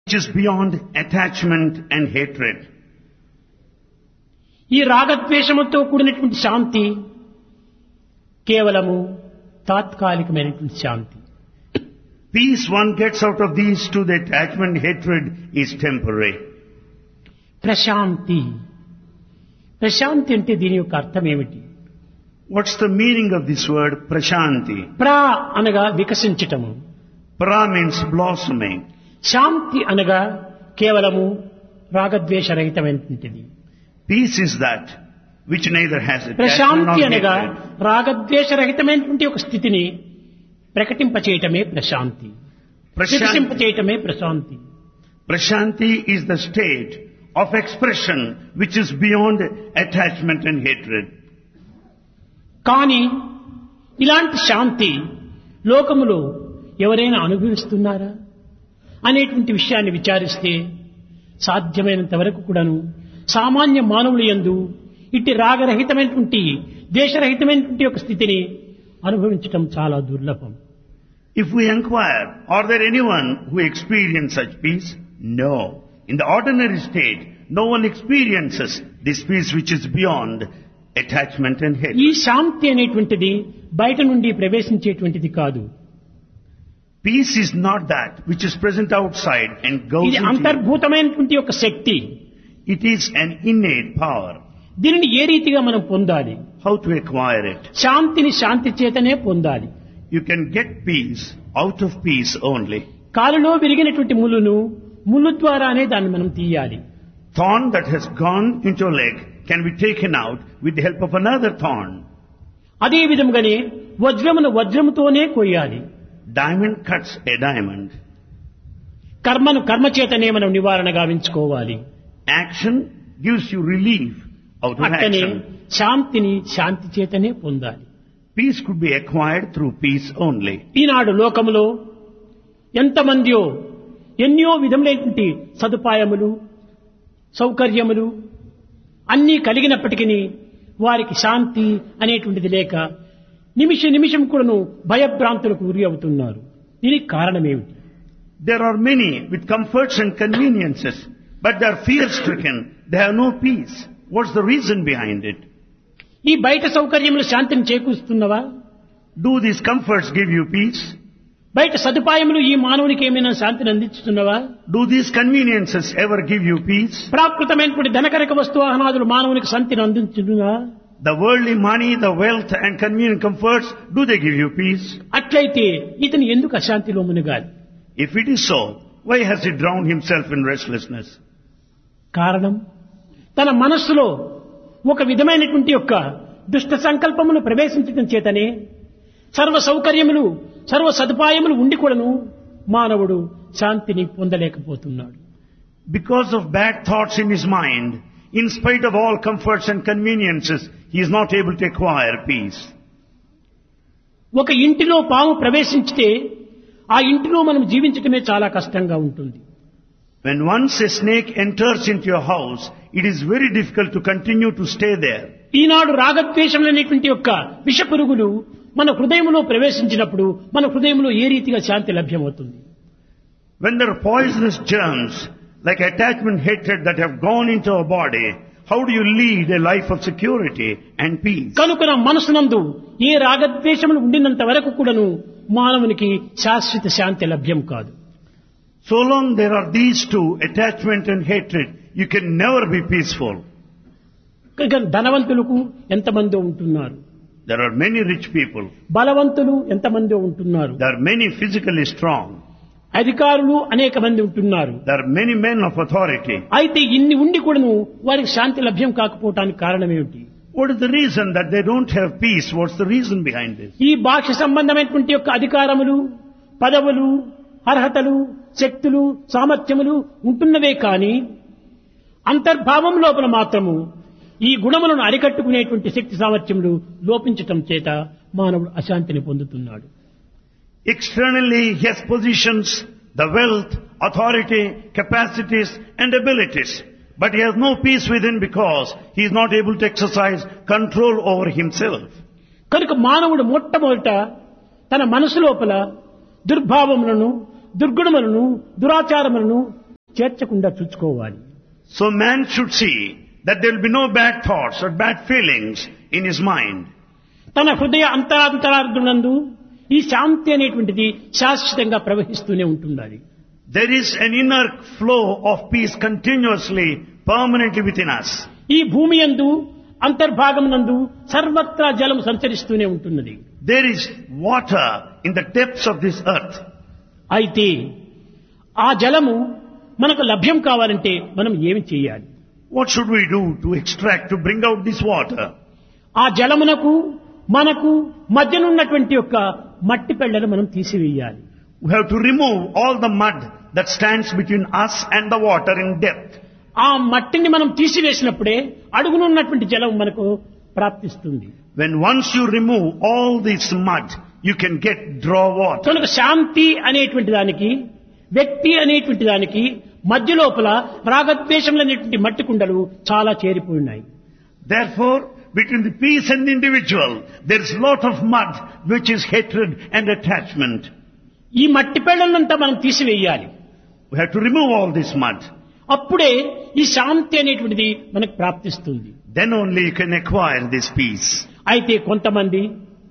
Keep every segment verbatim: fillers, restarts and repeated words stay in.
which is beyond attachment and hatred. ఈ రాగద్వేషముతో కూడినటువంటి శాంతి కేవలము తాత్కాలికమైనటువంటి శాంతి. Peace one gets out of these two, the attachment, hatred, is temporary. Prashanti. Prashanti అంటే దీని యొక్క అర్థం ఏమిటి? What's the meaning of this word prashanti? ప్ర అనగా వికసించటము. Pra means blossoming. శాంతి అనగా కేవలము రాగద్వేషరహితమైనటువంటిది. Peace is that which neither has attachment Prashanti nor అనగా hatred. రాగద్వేషరహితమైనటువంటి ఒక స్థితిని ప్రకటింపచేయటమే Prashanti. Prashanti, వికసింపచేయటమే Prashanti. prashanti is the state of expression which is beyond attachment and hatred. కానీ ఇలాంటి శాంతి లోకములో ఎవరైనా అనుభవిస్తున్నారా అనేటువంటి విషయాన్ని విచారిస్తే సాధ్యమైనంత వరకు కూడాను సామాన్య మానవుల యందు ఇట్టి రాగరహితమైనటువంటి ద్వేషరహితమైనటువంటి ఒక స్థితిని అనుభవించటం చాలా దుర్లభం. If we inquire, are there anyone who experience such peace? No. In the ordinary state, no one experiences this peace which is beyond attachment and hatred. ఈ శాంతి అనేటువంటిది బయట నుండి ప్రవేశించేటువంటిది కాదు. Peace is not that which is present outside and goes ఇది into you. అంతర్భూతమైనటువంటి ఒక శక్తి. It is an innate power. దీనిని ఏ రీతిగా మనం పొందాలి? How to acquire it? శాంతిని శాంతి చేతనే పొందాలి. You can get peace out of peace only. కాలులో విరిగినటువంటి ముళ్ళును ముళ్ళు ద్వారానే దాన్ని మనం తీయాలి. Thorn that has gone into a leg can be taken out with the help of another thorn. అదే విధముగానే వజ్రమును వజ్రముతోనే కొయ్యాలి. Diamond cuts a diamond. కర్మను కర్మ చేతనే మనం నివారణ గావించుకోవాలి. Action gives you relief out of అట్టనే action. శాంతిని శాంతి చేతనే పొందాలి. Peace could be acquired through peace only. ఈనాడు లోకములో ఎంతమందియో ఎన్నో విధములైనటువంటి సదుపాయములు సౌకర్యములు అన్నీ కలిగినప్పటికీ వారికి శాంతి అనేటువంటిది లేక నిమిష నిమిషం కూడాను భయభ్రాంతులకు గురి అవుతున్నారు. దీనికి కారణమేమిటి? There are many with comforts and conveniences, but they are fear-stricken. They have no peace. What's the reason behind it? ఈ బయట సౌకర్యములు శాంతిని చేకూరుస్తున్నవా? Do these comforts give you peace? బయట సదుపాయములు ఈ మానవునికి ఏమైనా శాంతిని అందిస్తున్నవా? Do these conveniences ever give you peace? ప్రాకృతమైనటువంటి ధనకరక వస్తువాహనాదులు మానవునికి శాంతిని అందించునుగా? The worldly money, the wealth and convenient comforts, do they give you peace? అట్లయితే ఇతను ఎందుకు అశాంతిలో మునిగాలి? If it is so, why has he drowned himself in restlessness? కారణం తన మనస్సులో ఒక విధమైనటువంటి యొక్క దుష్ట సంకల్పమును ప్రవేశించడం చేతనే సర్వ సౌకర్యములు సర్వ సదుపాయములు ఉండి కూడాను మానవుడు శాంతిని పొందలేకపోతున్నాడు. Because of bad thoughts in his mind, in spite of all comforts and conveniences, he is not able to acquire peace. ఒక ఇంటిలో పాము ప్రవేశించితే ఆ ఇంటిలో మనం జీవించటమే చాలా కష్టంగా ఉంటుంది. When once a snake enters into your house, it is very difficult to continue to stay there. ఈనాడు రాగద్వేషములనేటువంటి యొక్క విష పురుగులు మన హృదయంలో ప్రవేశించినప్పుడు మన హృదయంలో ఏ రీతిగా శాంతి లభ్యమవుతుంది? When there are poisonous germs, like attachment, hatred that have gone into our body, how do you lead a life of security and peace? కనుక నా మనసునందు ఏ రాగద్వేషములు ఉండినంత వరకు కూడాను మానవునికి శాశ్వత శాంతి లభ్యం కాదు. So long there are these two, attachment and hatred, you can never be peaceful. కనుక ధనవంతులకు ఎంతమంది ఉంటున్నారు, There are many rich people. బలవంతులు ఎంతమంది ఉంటున్నారు, There are many physically strong. అధికారులు అనేక మంది ఉంటున్నారు. There are many men of authority. అయితే ఇన్ని ఉండి కూడాను వారికి శాంతి లభ్యం కాకపోవటానికి కారణం ఏమిటి? What is the reason that they don't have peace? What's the reason behind this? ఈ బాహ్య సంబంధమైనటువంటి యొక్క అధికారములు పదవులు అర్హతలు శక్తులు సామర్థ్యములు ఉంటున్నవే కానీ అంతర్భావం లోపల మాత్రము ఈ గుణములను అరికట్టుకునేటువంటి శక్తి సామర్థ్యములు లోపించటం చేత మానవుడు అశాంతిని పొందుతున్నాడు. Externally he has positions, the wealth, authority, capacities and abilities. But he has no peace within because he is not able to exercise control over himself. కనుక మానవుడు మొట్టమొదట తన మనసు లోపల దుర్భావములను దుర్గుణములను దురాచారములను చేర్చకుండా చూసుకోవాలి. So man should see that there will be no bad thoughts or bad feelings in his mind. తన హృదయ అంతరాంతరార్ధునందు ఈ శాంతి అనేటువంటిది శాశ్వతంగా ప్రవహిస్తూనే ఉంటుండాలి. There is an inner flow of peace continuously, permanently within us. ఈ భూమి యందు అంతర్భాగమునందు సర్వత్రా జలం సంచరిస్తూనే ఉంటున్నది. There is water in the depths of this earth. అయితే ఆ జలము మనకు లభ్యం కావాలంటే మనం ఏమి చేయాలి? What should we do to extract, to bring out this water? ఆ జలమునకు మనకు మధ్యనున్నటువంటి యొక్క మట్టి పెళ్లను మనం తీసివేయాలి. We have to remove all the mud that stands between us and the water in depth. ఆ మట్టిని మనం తీసివేసినప్పుడే అడుగునున్నటువంటి జలం మనకు ప్రాప్తిస్తుంది. When once you remove all this mud, you can get draw water. కనుక శాంతి అనేటువంటి దానికి, వ్యక్తి అనేటువంటి దానికి మధ్య లోపల రాగద్వేషములు అనేటువంటి మట్టి కుండలు చాలా చేరిపోయి ఉన్నాయి. Therefore, between the peace and the individual, there is lot of mud which is hatred and attachment. ఈ మట్టి పెళ్లంతా మనం తీసివేయాలి. We have to remove all this mud. అప్పుడే ఈ శాంతి అనేటువంటిది మనకు ప్రాప్తిస్తుంది. Then only you can acquire this peace. అయితే కొంతమంది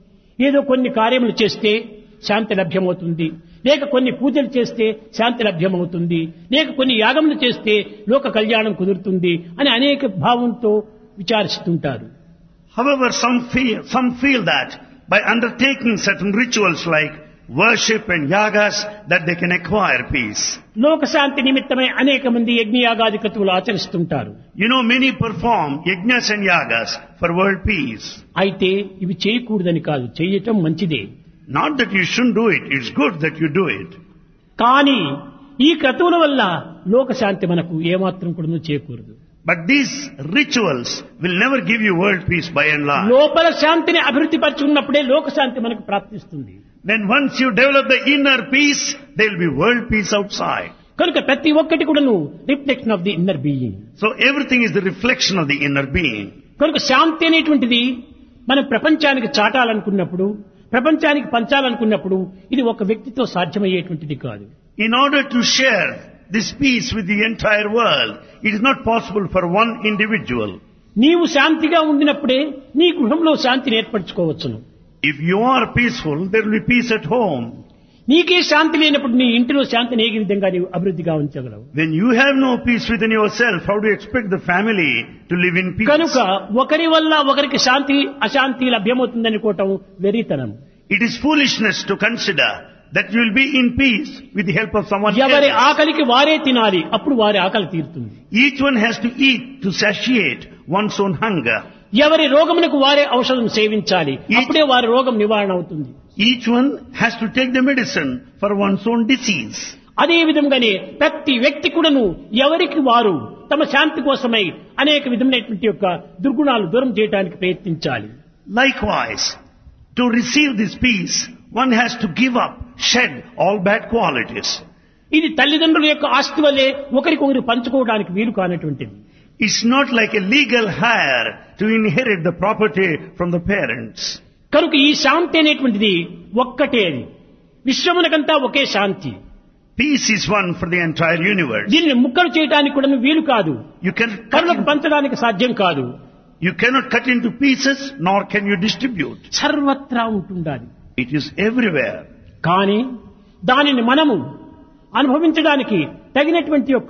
ఏదో కొన్ని కార్యములు చేస్తే శాంతి లభ్యమవుతుంది, లేక కొన్ని పూజలు చేస్తే శాంతి లభ్యమవుతుంది, లేక కొన్ని యాగములు చేస్తే లోక కళ్యాణం కుదురుతుంది అని అనేక భావంతో విచారిస్తుంటారు. However, some feel, some feel that by undertaking certain rituals like worship and yagas that they can acquire peace. లోక శాంతి నిమిత్తమై అనేక మంది యజ్ఞయాగాది క్రతువులు ఆచరిస్తుంటారు. You know, many perform yajnas and yagas for world peace. అయితే ఇవి చేయకూడదని కాదు, చేయటం మంచిదే. Not that you shouldn't do it, it's good that you do it. కానీ ఈ క్రతువుల వల్ల లోక శాంతి మనకు ఏమాత్రం కూడా చేకూరదు. But these rituals will never give you world peace by and large. లోపల శాంతిని అభివృద్ధి పరచుకున్నప్పుడే లోక శాంతి మనకు ప్రాప్తిస్తుంది. Then once you develop the inner peace, there will be world peace outside. కనుక ప్రతి ఒక్కటి కూడాను reflection of the inner being. So everything is the reflection of the inner being. కనుక శాంతి అనేటువంటిది మనం ప్రపంచానికి చాటాలనుకున్నప్పుడు, ప్రపంచానికి పంచాలనుకున్నప్పుడు ఇది ఒక వ్యక్తితో సాధ్యమయ్యేటువంటిది కాదు. In order to share this peace with the entire world, it is not possible for one individual. నీవు శాంతిగా ఉండినప్పుడే నీ గృహంలో శాంతిని ఏర్పరచుకోవచ్చును. If you are peaceful, there will be peace at home. నీకే శాంతి లేనప్పుడు నీ ఇంటిలో శాంతిని ఏ విధంగా నీవు అభివృద్ధిగా ఉంచగలవు? When you have no peace within yourself, how do you expect the family to live in peace? కనుక ఒకరి వల్ల ఒకరికి శాంతి అశాంతి లభ్యమవుతుందనుకోవటం వెర్రితనం. It is foolishness to consider that you will be in peace with the help of someone ఎవరి else. ఆకలికి వారే తినాలి, అప్పుడు వారి ఆకలి తీరుతుంది. Each one has to eat to satiate one's own hunger. ఎవరి రోగమునకు వారే ఔషధం సేవించాలి, అప్పుడే వారి రోగం నివారణ అవుతుంది. Each one has to take the medicine for one's own disease. అదే విధంగానే ప్రతి వ్యక్తి కూడాను ఎవరికి వారు తమ శాంతి కోసమై అనేక విధమైనటువంటి యొక్క దుర్గుణాలు దూరం చేయడానికి ప్రయత్నించాలి. Likewise, to receive this peace, one has to give up, shed all bad qualities. ఇది తల్లిదండ్రుల యొక్క ఆస్తి వల్లే ఒకరికొకరు పంచుకోవడానికి వీలు కానటువంటిది. It's not like a legal hire to inherit the property from the parents. కనుక ఈ శాంతి అనేటువంటిది ఒక్కటే, అది విశ్వమునకంతా ఒకే శాంతి. Peace is one for the entire universe. దీనిని ముక్కలు చేయడానికి కూడా వీలు కాదు, You can కరులకు పంచడానికి సాధ్యం కాదు. you cannot cut into pieces, nor can you distribute. సర్వత్రా ఉంటుండాలి. It is everywhere. కానీ దానిని మనము అనుభవించడానికి తగినటువంటి యొక్క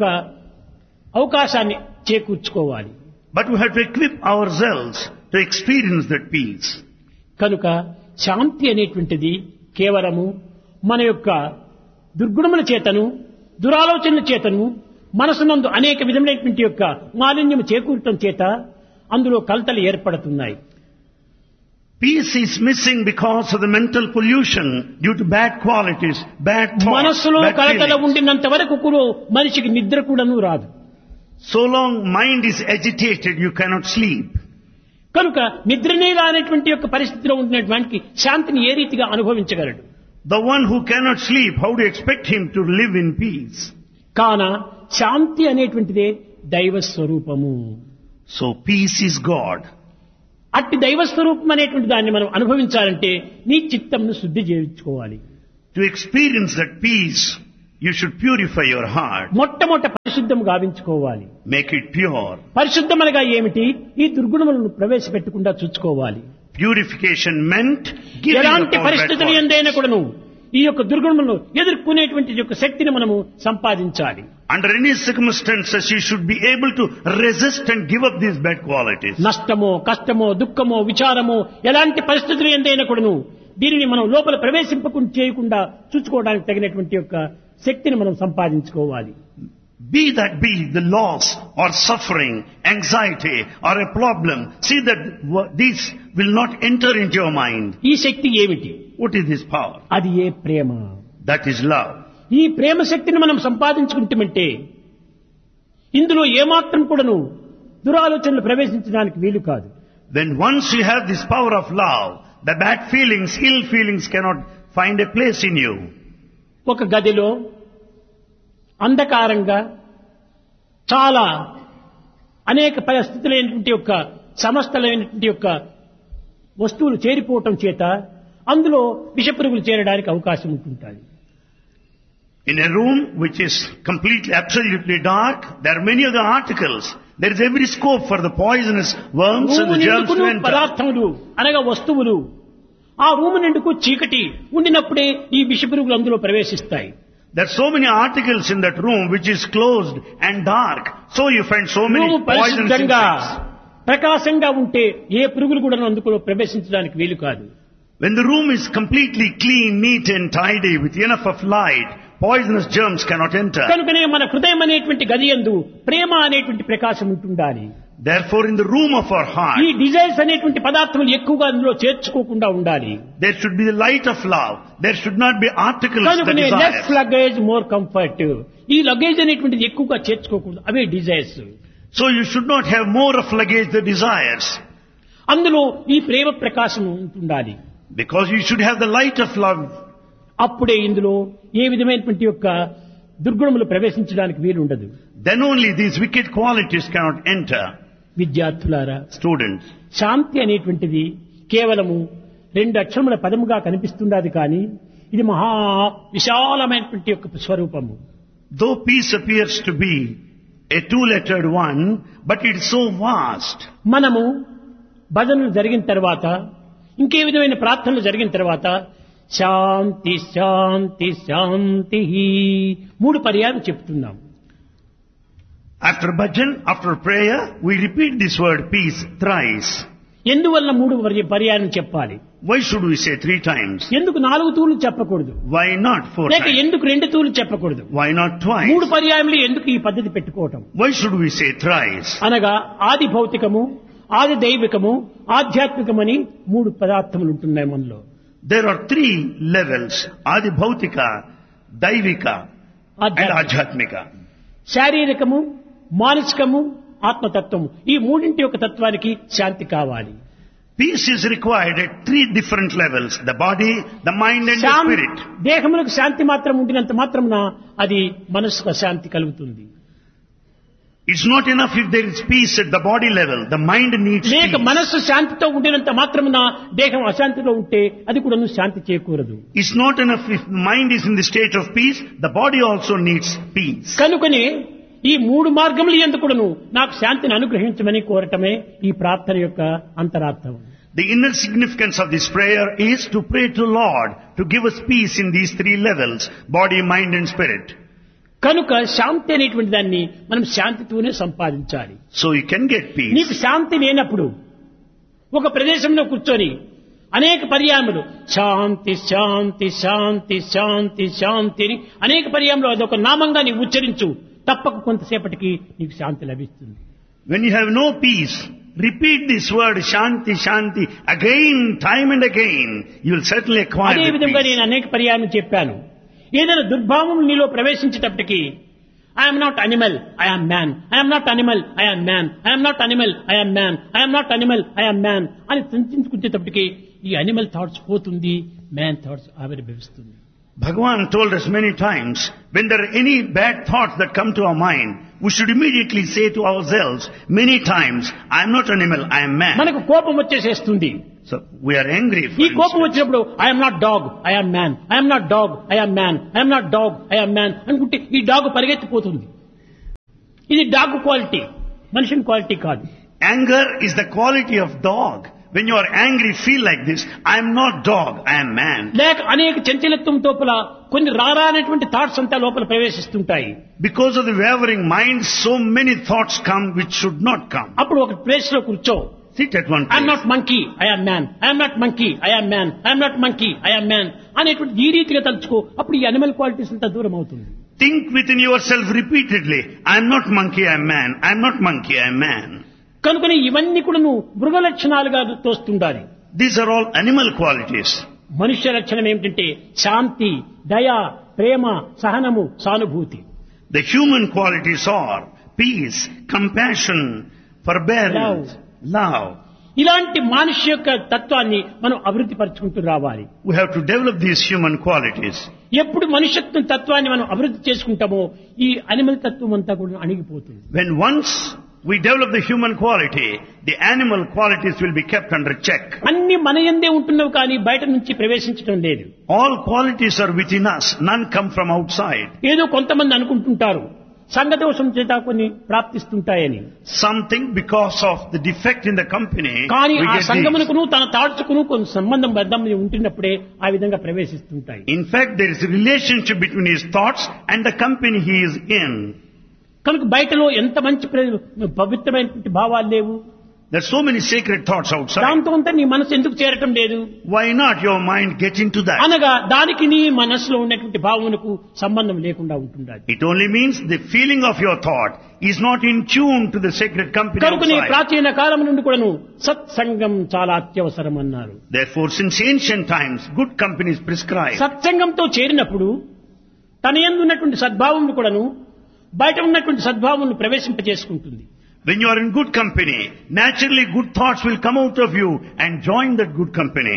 అవకాశాన్ని చేకూర్చుకోవాలి. But we have to equip ourselves to experience that peace. కనుక శాంతి అనేటువంటిది కేవలము మన యొక్క దుర్గుణముల చేతను, దురాలోచనల చేతను, మనసునందు అనేక విధమైనటువంటి యొక్క మాలిన్యము చేకూరటం చేత అందులో కలతలు ఏర్పడుతున్నాయి. Peace is missing because of the mental pollution due to bad qualities, bad thoughts, మనస్సులో bad కలతలు feelings. ఉండినంత వరకు కూడా మనిషికి నిద్ర కూడాను రాదు. So long mind is agitated, you cannot sleep. కనుక నిద్రనే రానటువంటి యొక్క పరిస్థితిలో ఉండినటువంటి శాంతిని ఏ రీతిగా అనుభవించగలడు? The one who cannot sleep, how do you expect him to live in peace? కాన శాంతి అనేటువంటిదే దైవ స్వరూపము. So peace is God. అట్టి దైవ స్వరూపం అనేటువంటి దాన్ని మనం అనుభవించాలంటే నీ చిత్తంను శుద్ధి చేయించుకోవాలి. To experience that peace, You should purify your heart. మొట్టమొదట పరిశుద్ధం గావించుకోవాలి. Make it pure. పరిశుద్ధమనగా ఏమిటి? ఈ దుర్గుణములను ప్రవేశపెట్టకుండా చూసుకోవాలి. Purification meant giving up ఎలాంటి all bad పరిస్థితులు qualities. ఎందైనా కూడాను ఈ యొక్క దుర్గుణములను ఎదుర్కొనేటువంటి యొక్క శక్తిని మనము సంపాదించాలి. Under any circumstances, you should be able to resist and give up these bad qualities. నష్టమో కష్టమో దుఃఖమో విచారమో ఎలాంటి పరిస్థితులు ఎందైనా కూడాను దీనిని మనం లోపల ప్రవేశింపకుండా చేయకుండా చూసుకోవడానికి తగినటువంటి యొక్క శక్తిని మనం సంపాదించుకోవాలి. Be that be the loss or suffering, anxiety or a problem, see that w- these will not enter into your mind. ఈ శక్తి ఏమిటి? What is this power? అది ఏ ప్రేమ. That is love. ఈ ప్రేమ శక్తిని మనం సంపాదించుకుంటామంటే ఇందులో ఏమాత్రం కూడాను దురాలోచనలు ప్రవేశించడానికి వీలు కాదు. When once you have this power of love, the bad feelings, ill feelings cannot find a place in you. ఒక గదిలో అంధకారంగా చాలా అనేక పరిస్థితులైనటువంటి యొక్క సమస్తలైనటువంటి యొక్క వస్తువులు చేరిపోవటం చేత అందులో విషపురుగులు చేరడానికి అవకాశం ఉంటుంటుంది. In a room which is completely, absolutely dark, there are many other articles. There is every scope for the poisonous worms and the germs to enter. పదార్థములు అనగా వస్తువులు ఆ రూము నిండుకు చీకటి ఉండినప్పుడే ఈ విషపురుగులు అందులో ప్రవేశిస్తాయి. There are so many articles in that room which is closed and dark. So you find so many room poisonous పరిశుద్ధంగా insects. ప్రకాశంగా ఉంటే ఏ పురుగులు కూడా అందులో ప్రవేశించడానికి వీలు కాదు. When the room is completely clean, neat and tidy with enough of light, poisonous germs cannot enter. కనుకనే మన హృదయం అనేటువంటి గది యందు ప్రేమ అనేటువంటి ప్రకాశం ఉంటుండాలి. Therefore, in the room of our ఈ heart, డిజైర్స్ అనేటువంటి పదార్థములు ఎక్కువగా అందులో చేర్చుకోకుండా ఉండాలి. there should be the light of love. There should not be articles that కనుకనే less desire. Luggage more comfort. ఈ లగేజ్ అనేటువంటిది ఎక్కువగా చేర్చుకోకూడదు. అవే desires. So you should not have more of luggage the desires. అందులో ఈ ప్రేమ ప్రకాశం ఉంటుండాలి. Because you should have the light of love. అప్పుడే ఇందులో ఏ విధమైనటువంటి యొక్క దుర్గుణములు ప్రవేశించడానికి వీలు ఉండదు. Then only these wicked qualities cannot enter. విద్యార్థులారా, Students, శాంతి అనేటువంటిది కేవలము రెండు అక్షరముల పదముగా కనిపిస్తున్నది కానీ ఇది మహా విశాలమైనటువంటి యొక్క స్వరూపము. though peace appears to be a two-lettered one, but it is so vast. మనము భజనలు జరిగిన తర్వాత ఇంకే విధమైన ప్రార్థనలు జరిగిన తర్వాత శాంతి శాంతి శాంతి మూడు పర్యాలు చెప్తున్నాం. After bhajan, after prayer, we repeat this word peace thrice. ఎందువల్ల మూడు పర్యాయం చెప్పాలి? Why should we say three times? ఎందుకు నాలుగు తూర్లు చెప్పకూడదు? Why not four లేక times? ఎందుకు రెండు తూర్లు చెప్పకూడదు? Why not twice? మూడు పర్యాయములు ఎందుకు ఈ పద్ధతి పెట్టుకోవటం? Why should we say thrice? అనగా ఆది భౌతికము, ఆది దైవికము, ఆధ్యాత్మికమని మూడు పదార్థములు ఉంటున్నాయి మనలో. There are three levels: Adi Bhautika, Daivika and Ajhatmika. శారీరకము, మానసికము, ఆత్మతత్వము ఈ మూడింటి యొక్క తత్వానికి శాంతి కావాలి. Peace is required at three different levels: the body, the mind and the శాం- spirit. దేహములకు శాంతి మాత్రం ఉండినంత మాత్రమున అది మనసుకు శాంతి కలుగుతుంది. It's not enough if there is peace at the body level. The mind needs లేక peace. మనస్సు శాంతితో ఉండినంత మాత్రమున దేహం అశాంతిలో ఉంటే అది కూడా శాంతి చేకూరదు. It's not enough if the mind is in the state of peace. The body also needs peace. కనుకనే ఈ మూడు మార్గములు ఎందుకును నాకు శాంతిని అనుగ్రహించమని కోరటమే ఈ ప్రార్థన యొక్క అంతరార్థం. The inner significance of this prayer is to pray to Lord to give us peace in these three levels: body, mind and spirit. కనుక శాంతి అనేటువంటి దాన్ని మనం శాంతితోనే సంపాదించాలి. So you can get peace. నీకు శాంతి లేనప్పుడు ఒక ప్రదేశంలో కూర్చొని అనేక పర్యాయములు శాంతి శాంతి శాంతి శాంతి శాంతి అని అనేక పర్యాయములు అదొక నామంగా నీవు ఉచ్చరించు, తప్పక కొంతసేపటికి నీకు శాంతి లభిస్తుంది. When you have no peace, repeat this word Shanti Shanti again, time and again. You will certainly acquire అదే the విధంగా peace. నేను అనేక పర్యాయం చెప్పాను. ఏదైనా దుర్భావం నీలో ప్రవేశించేటప్పటికి I'm not animal, I'm man, I'm not animal, I'm man, I'm not animal, I'm man, I'm not animal, I'm man అని చింతించుకునేటప్పటికి ఈ అనిమల్ థాట్స్ పోతుంది, man thoughts ఆవిర్భవిస్తుంది. Bhagavan told us many times, when there are any bad thoughts that come to our mind, we should immediately say to ourselves many times, I am not an animal, I am man. మనకు కోపం వచ్చేసేస్తుంది. So we are angry. For ఈ కోపం instance. వచ్చినప్పుడు I'm not dog I'm man, I'm not dog I'm man, I'm not dog I'm man అనుకుంటే ఈ dog పరిగెత్తిపోతుంది. ఇది dog quality, మనిషిని quality కాదు. Anger is the quality of dog. When you are angry, feel like this, I am not dog, I am man. లేక అనేక చంచలత్వం లోపల కొన్ని రారానేటువంటి thoughts అంతా లోపల ప్రవేశిస్తుంటాయి. Because of the wavering mind, so many thoughts come which should not come. అప్పుడు ఒక place లో కూర్చో. Sit at one I'm place. Not monkey I'm man, I'm not monkey I'm man, I'm not monkey I'm man అనేటువంటి ఈ రీతిగా తలుచుకో. అప్పుడు ఈ animal qualities అంతా దూరం అవుతుంది. Think within yourself repeatedly, I am not monkey, I am man. I am not monkey, I am man. కనుకని ఇవన్నీ కూడా నువ్వు మృగ లక్షణాలుగా తోస్తుండాలి. These are all animal qualities. మనుష్య లక్షణం ఏమిటంటే శాంతి, దయ, ప్రేమ, సహనము, సానుభూతి. The human qualities are peace, compassion, forbearance, love. ఇలాంటి మనిషి యొక్క తత్వాన్ని మనం అభివృద్ధి పరుచుకుంటూ రావాలి. We have to develop these human qualities. ఎప్పుడు మనుష్యత్వం తత్వాన్ని మనం అభివృద్ధి చేసుకుంటామో ఈ అనిమల్ తత్వం అంతా కూడా అణిగిపోతుంది. When once we develop the human quality, the animal qualities will be kept under check. అన్ని మన యందే ఉంటున్నవి కానీ బయట నుంచి ప్రవేశించడం లేదు. All qualities are within us, none come from outside. ఏదో కొంతమంది అనుకుంటుంటారు సంఘదోషం చేత కొన్ని ప్రాప్తిస్తుంటాయని. Something because of the defect in the company. కానీ we ఆ get these. సంఘమునకును తన తాడ్చుకును కొన్ని సంబంధం బద్దం ఉంటున్నప్పుడే ఆ విధంగా ప్రవేశిస్తుంటాయి. In fact, there is a relationship between his thoughts and the company he is in. కనుక బయటలో ఎంత మంచి ప్ర- పవిత్రమైనటువంటి భావాలు లేవు. There are so many sacred thoughts outside. దాంతో అంతా నీ మనసు ఎందుకు చేరటం లేదు Why not your mind get into that? అనగా దానికి నీ మనసులో ఉన్నటువంటి భావమునకు సంబంధం లేకుండా ఉంటుండాలి. It only means the feeling of your thought is not in tune to the sacred company కనుక నీ outside. ప్రాచీన కాలం నుండి కూడాను సత్సంగం చాలా అత్యవసరం అన్నారు. Therefore, since ancient times, good company is prescribed. సత్సంగంతో చేరినప్పుడు తన యందు ఉన్నటువంటి సద్భావం కూడాను బయట ఉన్నటువంటి సద్భావం ప్రవేశింపజేసుకుంటుంది. When you are in good company, naturally good thoughts will come out of you and join that good company.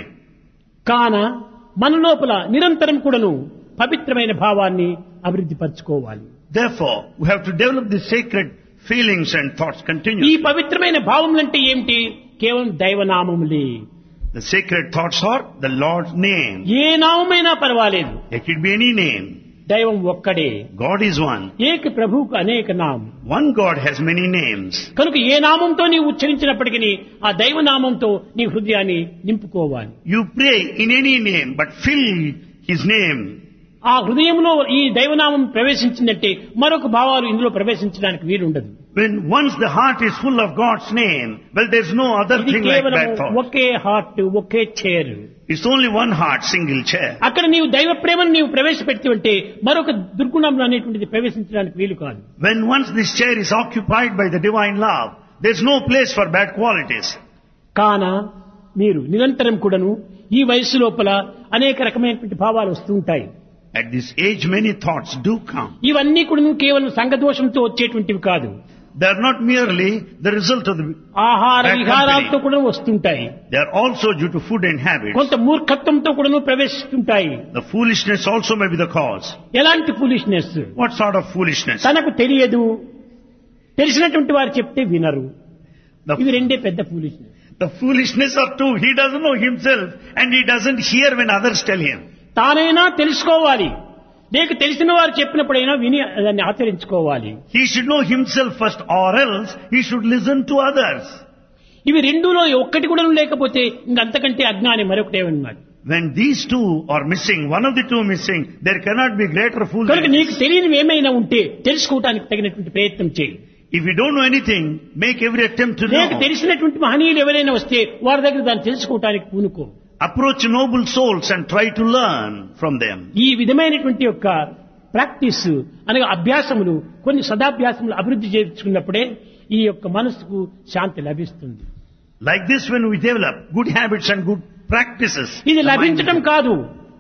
కాన మన లోపల నిరంతరం కూడాను పవిత్రమైన భావాన్ని అభివృద్ధి పరచుకోవాలి. Therefore, we have to develop the sacred feelings and thoughts ఈ continuously. పవిత్రమైన భావములంటే ఏమిటి? కేవలం దైవనామములే. The sacred thoughts are the Lord's name. ఏ నామమైనా పర్వాలేదు, It could be any name. దైవం ఒక్కడే. God is one. ఏక ప్రభువుకు అనేక నామం. One God has many names. కనుక ఏ నామంతో నీవు ఉచ్చరించినప్పటికీ ఆ దైవనామంతో నీ హృదయాన్ని నింపుకోవాలి. You pray in any name, but fill His name. ఆ హృదయంలో ఈ దైవనామం ప్రవేశించిందంటే మరొక భావాలు ఇందులో ప్రవేశించడానికి వీలుండదు. When once the heart is full of God's name, well, there's no other ఇది thing like కేవలం that thought. Okay heart, okay chair. It's only one heart, single chair. అక్కడ నీవు దైవ ప్రేమను నీవు ప్రవేశపెడితే మరొక దుర్గుణం అనేటువంటిది ప్రవేశించడానికి వీలు కాదు. When once this chair is occupied by the divine love, there's no place for bad qualities. కాన మీరు నిరంతరం కూడాను ఈ వయస్సు లోపల అనేక రకమైనటువంటి భావాలు వస్తూ ఉంటాయి. At this age, many thoughts do come. ఇవన్నీ కూడా కేవలం సంఘదోషంతో వచ్చేటువంటివి కాదు. They are not merely the result of the ఆహార bad విహారాలతో company. కూడా వస్తుంటాయి. They are also due to food and habits. కొంత మూర్ఖత్వంతో కూడా ప్రవేశిస్తుంటాయి. The foolishness also may be the cause. ఎలాంటి foolishness? What sort of foolishness? తనకు తెలియదు, తెలిసినటువంటి వారు చెప్తే వినరు. ఇవి The, రెండే పెద్ద foolishness. the foolishness are two. He doesn't know himself and he doesn't hear when others tell him. తానైనా తెలుసుకోవాలి, లేక తెలిసిన వారు చెప్పినప్పుడైనా విని దాన్ని ఆచరించుకోవాలి. He should know himself first, or else he should listen to others. ఇవి రెండులో ఒక్కటి కూడా లేకపోతే ఇంకంతకంటే అజ్ఞాని మరొకటేమన్నమాట. When these two are missing, one of the two missing, there cannot be greater కనుక foolishness. నీకు తెలియనివి ఏమైనా ఉంటే తెలుసుకోవడానికి తగినటువంటి ప్రయత్నం చేయి. If you don't know anything, make every attempt to లేక know. తెలిసినటువంటి మహనీయులు ఎవరైనా వస్తే వారి దగ్గర దాన్ని తెలుసుకోవడానికి పూనుకో. Approach noble souls and try to learn from them. ఈ విధమైనటువంటి యొక్క ప్రాక్టీస్ అనగా అభ్యాసములు, కొన్ని సదాభ్యాసములు అభివృద్ధి చేసుకున్నప్పుడే ఈ యొక్క మనసుకు శాంతి లభిస్తుంది. Like this, when we develop good habits and good practices, ఇది the mind లభించటం will- కాదు,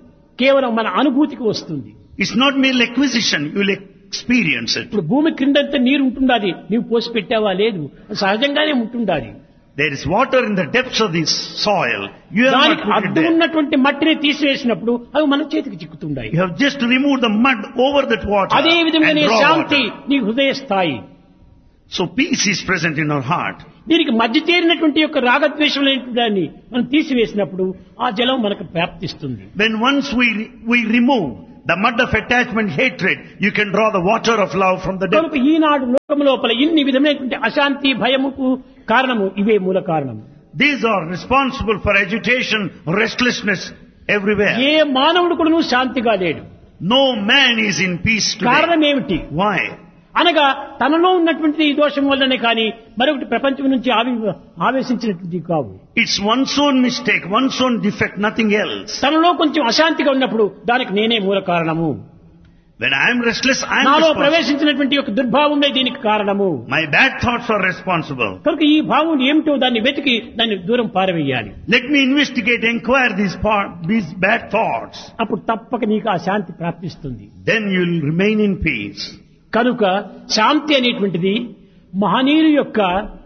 కేవలం మన అనుభూతికి వస్తుంది. it's not merely acquisition, you will experience it. ఇప్పుడు భూమి క్రిందంతా నీరు ఉంటుండాలి, నీవు పోసి పెట్టావా? లేదు, సహజంగానే ఉంటుండాలి. There is water in the depths of this soil. You have not దానికి put it అడ్డు there. ఉన్నటువంటి మట్టిని తీసివేసినప్పుడు అవి మన చేతికి చిక్కుతుంటాయి. You have just removed the mud over that water అదే and విధంగానే draw శాంతి water. నీ హృదయ స్థాయి. So peace is present in our heart. దీనికి మధ్య చేరినటువంటి యొక్క రాగద్వేషములైన దాన్ని మనం తీసివేసినప్పుడు ఆ జలం మనకు ప్రాప్తిస్తుంది. When once we we remove the mud of attachment, hatred, you can draw the water of love from the depth. కనుక ఈనాడు లోకం లోపల ఇన్ని విధమైనటువంటి అశాంతి భయముకు కారణము ఇవే మూల కారణం. These are responsible for agitation, restlessness everywhere. ఏ మానవుడు కూడా శాంతిగా లేడు. No man is in peace today. కారణం ఏమిటి? Why? అనగా తనలో ఉన్నటువంటి ఈ దోషం వల్లనే కానీ మరొకటి ప్రపంచం నుంచి ఆవి ఆవేశించినటువంటి కావు. It's one's own mistake, one's own defect, nothing else. తనలో కొంచెం అశాంతిగా ఉన్నప్పుడు దానికి నేనే మూల కారణము. When I am restless, I am నాలో responsible. ప్రవేశించినటువంటి యొక్క దుర్భావమే దీనికి కారణము. My bad thoughts are responsible. కనుక ఈ భావం ఏమిటో దాన్ని వెతికి దాన్ని దూరం పారవేయాలి. Let me investigate, inquire these part, these bad thoughts. అప్పుడు తప్పక నీకు ఆ శాంతి ప్రాప్తిస్తుంది. Then you will remain in peace. కనుక శాంతి అనేటువంటిది మహనీయుల యొక్క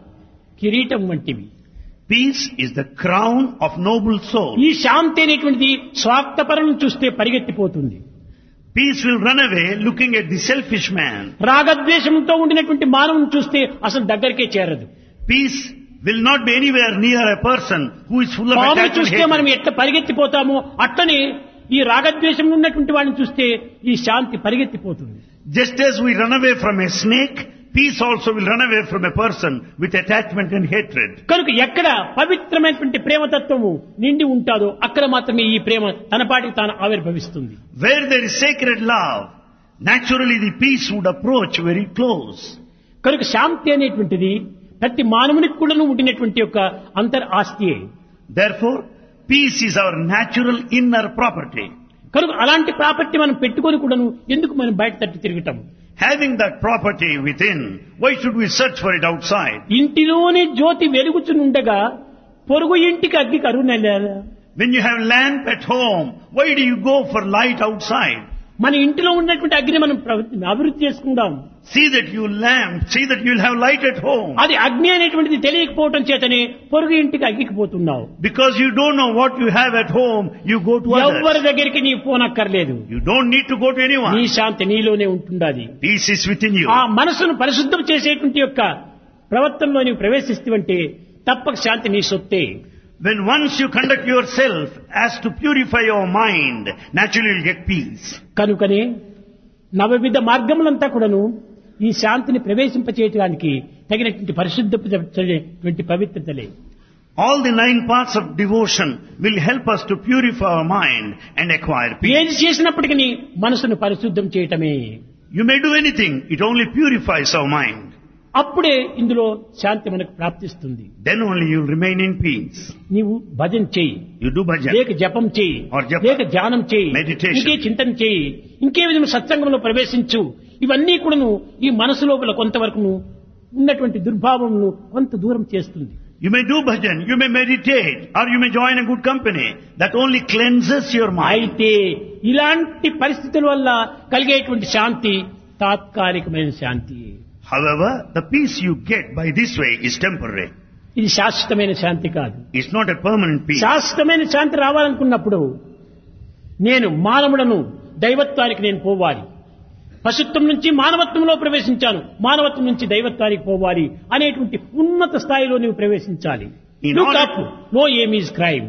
కిరీటం వంటివి. Peace is the crown of noble soul. ఈ శాంతి అనేటువంటిది స్వార్థపరులను చూస్తే పరిగెత్తిపోతుంది. Peace will run away looking at the selfish man. రాగద్వేషంతో ఉండినటువంటి మానవుని చూస్తే అసలు దగ్గరికే చేరదు. Peace will not be anywhere near a person who is full of పామును attachment. చూస్తే మనం hatred. ఎట్లా పరిగెత్తిపోతామో అట్లనే ఈ రాగద్వేషం ఉన్నటువంటి వాడిని చూస్తే ఈ శాంతి పరిగెత్తిపోతుంది. Just as we run away from a snake, peace also will run away from a person with attachment and hatred. కనుక ఎక్కడ పవిత్రమైనటువంటి ప్రేమతత్వము నిండి ఉంటాదో అక్కడ మాత్రమే ఈ ప్రేమ తన పాటికి తాను ఆవిర్భవిస్తుంది. Where there is sacred love, naturally the peace would approach very close. కనుక శాంతి అనేటువంటిది ప్రతి మానవునికి కూడా ఉండినటువంటి యొక్క అంతర్ ఆస్తియే. Therefore, peace is our natural inner property. కనుక అలాంటి ప్రాపర్టీ మనం పెట్టుకొని కూడాను ఎందుకు మనం బయట తట్టి తిరగటం? Having that property within, why should we search for it outside? ఇంటిలోనే జ్యోతి వెలుగుచునుండగా పొరుగు ఇంటికి అగ్గి కరువునెల్లారా? When you have lamp at home, why do you go for light outside? మన ఇంటిలో ఉన్నటువంటి అగ్ని మనం ప్ర- అభివృద్ధి చేసుకుందాం. See that you lamp, see that you'll have light at home. అది అగ్ని అనేటువంటిది తెలియకపోవటం చేతనే పొరుగు ఇంటికి అగ్గికి పోతున్నావు. Because you don't know what you have at home, you go to ఎవరి others. దగ్గరికి నీ పోనక్కర్లేదు. You don't need to go to నీ anyone. శాంతి నీలోనే ఉంటుండాలి. Peace is within you. ఆ మనసును పరిశుద్ధం చేసేటువంటి యొక్క ప్రవర్తనలో నీవు ప్రవేశిస్తేవంటే తప్పక శాంతి నీ సొత్తే. When once you conduct yourself as to purify your mind, naturally you'll get peace. కనుకనే నవవిధ మార్గములంతా కూడాను ఈ శాంతిని ప్రవేశింపచేయడానికి తగినటువంటి పరిశుద్ధమైనటువంటి పవిత్రతలే. All the nine parts of devotion will help us to purify our mind and acquire peace. ఏది చేసినప్పటికీ మనసును పరిశుద్ధం చేయటమే. You may do anything, it only purifies our mind. అప్పుడే ఇందులో శాంతి మనకు ప్రాప్తిస్తుంది. Then only you will remain in peace. నీవు భజన చెయ్యి, You do bhajan. లేక జపం చెయ్యి, Or japa. లేక ధ్యానం చెయ్యి, Meditation. ఇంకే చింతన చెయ్యి, ఇంకే విధంగా సత్సంగంలో ప్రవేశించు. ఇవన్నీ కూడాను ఈ మనసు లోపల కొంతవరకు ఉన్నటువంటి దుర్భావమును కొంత దూరం చేస్తుంది. You may do bhajan, you may meditate, or you may join a good company. That only cleanses your mind. అయితే ఇలాంటి పరిస్థితుల వల్ల కలిగేటువంటి శాంతి తాత్కాలికమైన శాంతి. However, the peace you get by this way is temporary. ఇది శాశ్వతమైన శాంతి కాదు. It's not a permanent peace. శాశ్వతమైన శాంతి రావాలనుకున్నప్పుడు నేను మానవుడను, దైవత్వానికి నేను పోవాలి. పశుత్వం నుంచి మానవత్వంలో ప్రవేశించాను, మానవత్వం నుంచి దైవత్వానికి పోవాలి అనేటువంటి ఉన్నత స్థాయిలో నీవు ప్రవేశించాలి. In Look order- up, no aim is crime.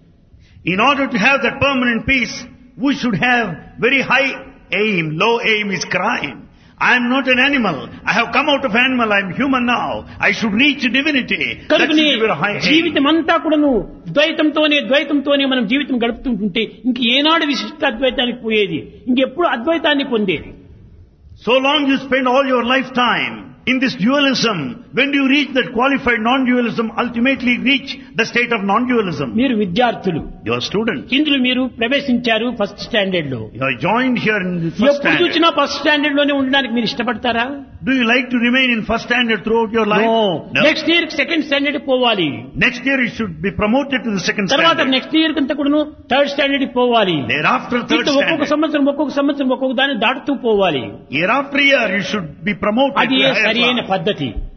In order to have that permanent peace, we should have very high aim. Low aim is crime. I am not an animal. I have come out of animal. I am human now. I should reach divinity. That should కనుకనే be very high aim. జీవితం అంతా కూడాను ద్వైతంతోనే ద్వైతంతోనే మనం జీవితం గడుపుతుంటుంటే ఇంక ఏనాడు విశిష్ట అద్వైతానికి పోయేది, ఇంకెప్పుడు అద్వైతాన్ని పొందేది? So long you spend all your lifetime in this dualism, when do you reach that qualified non-dualism, ultimately reach the state of non-dualism? మీరు విద్యార్థులు, You are students. ఇందులో మీరు ప్రవేశించారు ఫస్ట్ స్టాండర్డ్ లో. You are joined here in the first ఎప్పుడు standard. చూసినా first standard లోనే ఉండడానికి మీరు ఇష్టపడతారా? Do you like to remain in first standard throughout your life? No. Next year second standard పోవాలి, Next year you should be promoted to the second తర్వాత standard. Next year కంతా కూడా third standard పోవాలి. Thereafter third ఇట్లా ఒక్కొక్క standard. సంవత్సరం ఒక్కొక్క సంవత్సరం ఒక్కొక్క దాన్ని దాటుతూ పోవాలి. Year after year you should be promoted అది to a higher సరైన class. పద్ధతి.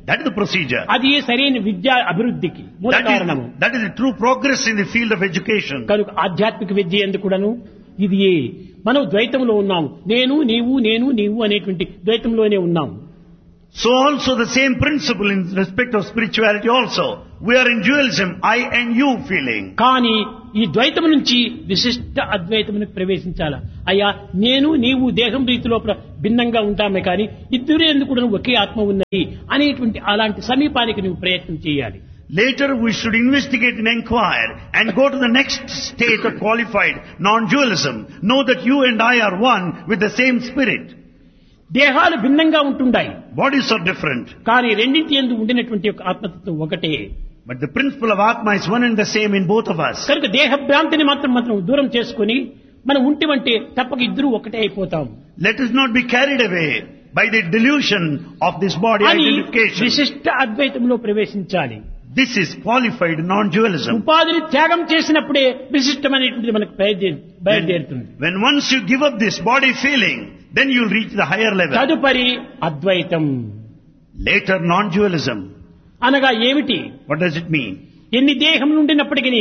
That is the procedure. అది సరైన విద్యా అభివృద్ధికి మూల That కారణము. is, that is the true progress in the field of education. కనుక ఆధ్యాత్మిక విద్య ఎందుకు కూడాను ఇది మనం ద్వైతంలో ఉన్నాము. నేను నీవు నేను నీవు అనేటువంటి ద్వైతంలోనే ఉన్నాము. So also the same principle in respect of spirituality also. We are in dualism, I and you feeling. కానీ ఈ ద్వైతం నుంచి విశిష్ట అద్వైతమునికి ప్రవేశించాల. అయ్యా నేను నీవు దేహం రీతి లోపల భిన్నంగా ఉంటామే కానీ ఇద్దరు ఎందుకు కూడా ఒకే ఆత్మ ఉన్నది అనేటువంటి అలాంటి సమీపానికి నువ్వు ప్రయత్నం చేయాలి. Later we should investigate and inquire and go to the next state of qualified non-dualism. Know that you and I are one with the same spirit. దేహాలు భిన్నంగా ఉంటుండాయి. Bodies are different. కానీ రెండింటి యందు ఉండినటువంటి యొక్క ఆత్మతత్వం ఒకటే. But the principle of Atma is one and the same in both of us. కనుక దేహ భ్రాంతిని మాత్రం మాత్రం దూరం చేసుకుని మనం ఉంటివంటే తప్పక ఇద్దరు ఒకటే అయిపోతాం. Let us not be carried away by the delusion of this body అని identification. విశిష్ట అద్వైతంలో ప్రవేశించాలి. This is qualified non-dualism. ఉపాధిని త్యాగం చేసినప్పుడే విశిష్టమైనటువంటిది మనకు బయలుదేరు బయలుదేరుతుంది. When once you give up this body feeling, then you'll reach the higher level. తదుపరి అద్వైతం. Later non-dualism. అనగా ఏమిటి? What does it mean? ఎన్ని దేహం నుండినప్పటికీ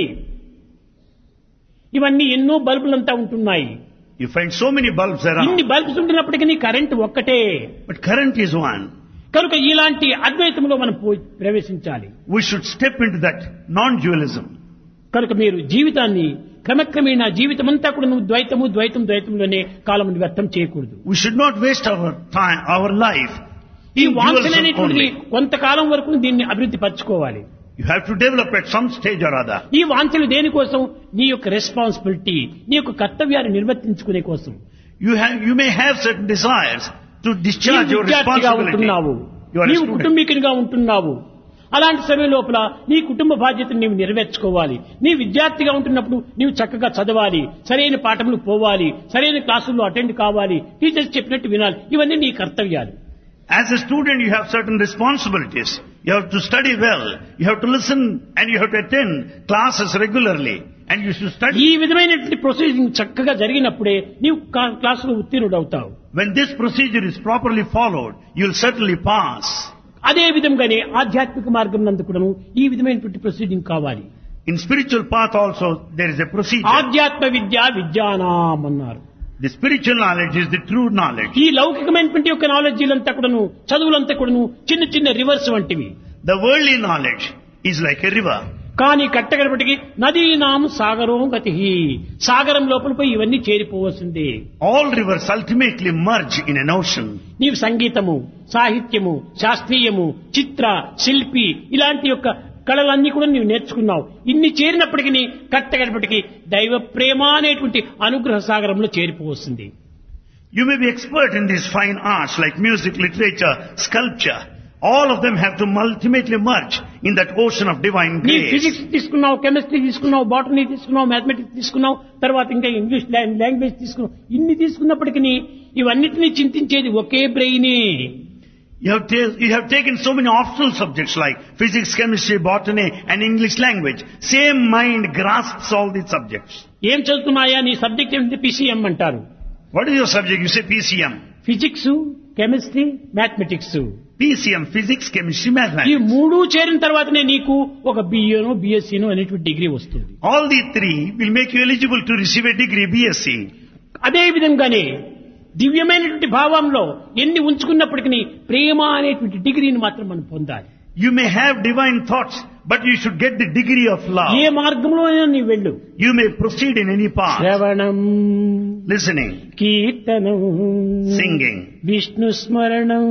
ఇవన్నీ ఎన్నో బల్బులంతా ఉంటున్నాయి. You find so many bulbs ఇన్ని around, బల్బ్స్ ఉండినప్పటికీ కరెంట్ ఒక్కటే. but current is one. కనుక ఇలాంటి అద్వైతంలో మనం పోయి ప్రవేశించాలి. We should step into that non-dualism. కనుక మీరు జీవితాన్ని క్రమక్రమేణా జీవితమంతా కూడా నువ్వు ద్వైతము ద్వైతం ద్వైతంలోనే కాలం వ్యర్థం చేయకూడదు. We should not waste our time, our life ఈ in వాంఛన dualism అనేటువంటిది only. కొంతకాలం వరకు దీన్ని అభివృద్ధి పరచుకోవాలి. You have to develop at some stage or other. ఈ వాంఛలు దేనికోసం? నీ యొక్క రెస్పాన్సిబిలిటీ, నీ యొక్క కర్తవ్యాన్ని నిర్వర్తించుకునే కోసం. You have, you may have certain desires to discharge నీవు your విద్యార్థిగా responsibility. ఉంటున్నావు, You are a నీవు student. కుటుంబీకునిగా ఉంటున్నావు. అలాంటి సమయం లోపల నీ కుటుంబ బాధ్యతను నీవు నెరవేర్చుకోవాలి. నీ విద్యార్థిగా ఉంటున్నప్పుడు నీవు చక్కగా చదవాలి, సరైన పాఠములు పోవాలి, సరైన క్లాసుల్లో అటెండ్ కావాలి, టీచర్స్ చెప్పినట్టు వినాలి. ఇవన్నీ నీ కర్తవ్యాలు. As a student, you have certain responsibilities. You have to study well. You have to listen and you have to attend classes regularly. And you should ఈ study. విధమైనటువంటి ప్రొసీజింగ్ చక్కగా జరిగినప్పుడే నీవు కా- క్లాసులో ఉత్తీర్ణుడవుతావు. When this procedure is properly followed, you will certainly pass. అదే విధంగానే ఆధ్యాత్మిక మార్గం నందు కూడాను ఈ విధమైనటువంటి ప్రొసీజింగ్ కావాలి. In spiritual path also, there is a procedure. ఆధ్యాత్మ విద్య విద్యానాం అన్నారు. The spiritual knowledge is the true knowledge. ఈ లౌకికమైనటువంటి యొక్క నాలెడ్జీలంతా కూడాను చదువులంతా కూడాను చిన్న చిన్న రివర్స్ వంటివి. The worldly knowledge is like a river. కానీ కట్టగడపటికి నదీనాం సాగరం గతి, సాగరం లోపల పోయి ఇవన్నీ చేరిపోవలసిందే. All rivers ultimately merge in an ocean. నీవు సంగీతము, సాహిత్యము, శాస్త్రీయము, చిత్ర, శిల్పి ఇలాంటి యొక్క కళలన్నీ కూడా నీవు నేర్చుకున్నావు. ఇన్ని చేరినప్పటికీ కట్టగడపటికి దైవ ప్రేమ అనేటువంటి అనుగ్రహ సాగరంలో చేరిపోవస్తుంది. You may be expert in these fine arts like music, literature, sculpture. All of them have to ultimately merge in that ocean of divine నీ grace. ఫిజిక్స్ తీసుకున్నావు, కెమిస్ట్రీ తీసుకున్నావు, బాటనీ తీసుకున్నావు, మ్యాథమెటిక్స్ తీసుకున్నావు, తర్వాత ఇంకా ఇంగ్లీష్ లాంగ్వేజ్ తీసుకున్నావు. ఇన్ని తీసుకున్నప్పటికీ ఇవన్నిటినీ చింతించేది ఒకే బ్రెయినే. You have, ta- you have taken so many optional subjects like physics, chemistry, botany and English language. Same mind grasps all these subjects. ఏం చదువుతున్నాయా? నీ సబ్జెక్ట్ ఏంటంటే పీసీఎం అంటారు. What is your subject? You say P C M. Physics, chemistry, mathematics. P C M, physics, chemistry, ఈ mathematics. మూడు చేరిన తర్వాతనే నీకు ఒక బిఏనో బిఎస్సీనో అనేటువంటి డిగ్రీ వస్తుంది. All these three will make you eligible to receive a degree, B S c. అదే విధంగానే దివ్యమైనటువంటి భావంలో ఎన్ని ఉంచుకున్నప్పటికీ ప్రేమ అనేటువంటి డిగ్రీని మాత్రం మనం పొందాలి. You may have divine thoughts, but you should get the degree of love. ఏ మార్గంలో అయినా నీ వెళ్ళు. You may proceed in any path. శ్రవణం, Listening, కీర్తనం, singing, విష్ణు స్మరణం,